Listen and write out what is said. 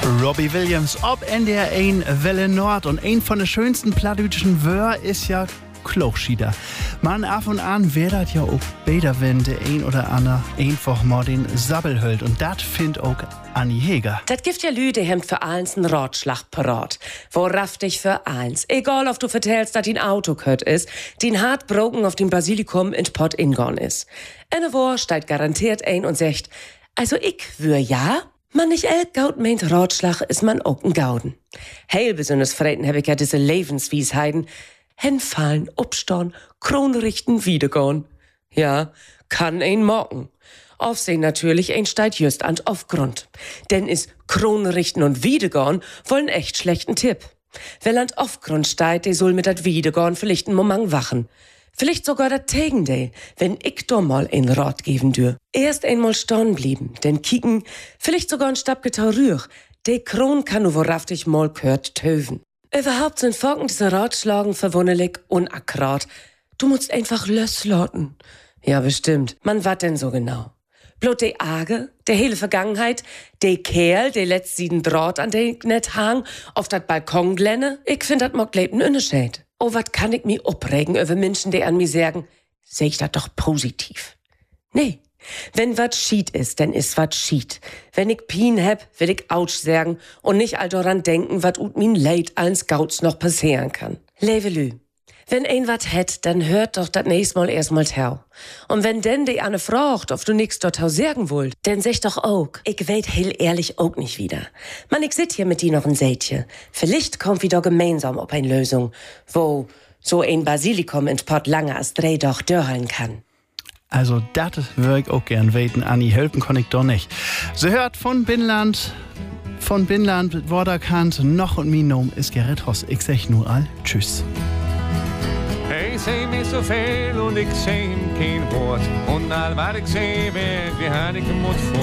Robbie Williams ob NDR 1 Welle Nord und ein von den schönsten plattdütschen Wör ist ja Klochschieder. Man ab und an wird das ja auch besser, wenn der ein oder andere einfach mal den Sabbel hält. Und das findet auch Anni Heger. Das gibt ja Lüde hemmt für eins einen Ratschlag parat. Worauf dich für eins. Egal, ob du vertellst, dass dein Auto kört ist, den hart broken auf dem Basilikum in Pott ingon ist. Eine Woche steigt garantiert ein und sagt, also ich wür ja, man nicht elk Gaut meint Ratschlag ist man auch ein Gauden. Heil besonders Freten hab ich ja diese Lebenswiesheiten. Hinfallen, upstorn, Kronrichten, wiedergorn. Ja, kann ein mocken. Aufsehen natürlich ein steigt just an Aufgrund. Denn is Kronrichten und wiedergorn wollen echt schlechten Tipp. Wer an Aufgrund steigt, der soll mit dat wiedergorn vielleicht einen Moment wachen. Vielleicht sogar dat Tegendale, wenn ich doch mal ein Rat geben dür. Erst einmal storn blieben, denn kicken, vielleicht sogar ein Stabgetau rühr. De Kron kann nur worauf dich mal gehört töven. Überhaupt sind Folgen dieser Ratschlagen verwunderlich unakkurat. Du musst einfach loslauten. Ja, bestimmt. Man wat denn so genau? Blut de Arge, der hele Vergangenheit, de Kerl, der letzt sieden Draht an de net hang, auf dat Balkon glenne, ich find dat mock lebten Unneschät. Oh, wat kann ich mi opregen über Menschen, die an mi sagen, seh ich dat doch positiv. Nee. Wenn wat schied ist, dann ist wat schied. Wenn ich Pien heb, will ich Autsch sagen und nicht all daran denken, wat ut min Leid allen Gauts noch passieren kann. Levelü. Wenn ein wat het, dann hört doch dat nächst Mal erstmal tau. Und wenn denn die Anne fragt, ob du nix dort tau sagen wollt, dann sag doch auch, ich weet heel ehrlich auch nicht wieder. Man, ich sit hier mit die noch ein Sätje. Vielleicht kommt wieder gemeinsam ob ein Lösung, wo so ein Basilikum in Pott lange als Dreh doch dörreln kann. Also, das würde ich auch gern weten, Anni. Helfen kann ich doch nicht. Sie hört von Binnland Worderkant, noch und mein Name ist Gerrit Hoss. Ich sag nur all Tschüss. Hij zei me zoveel en ik zei hem geen woord. En al wat ik zei werd, wie had ik hem moeten voor.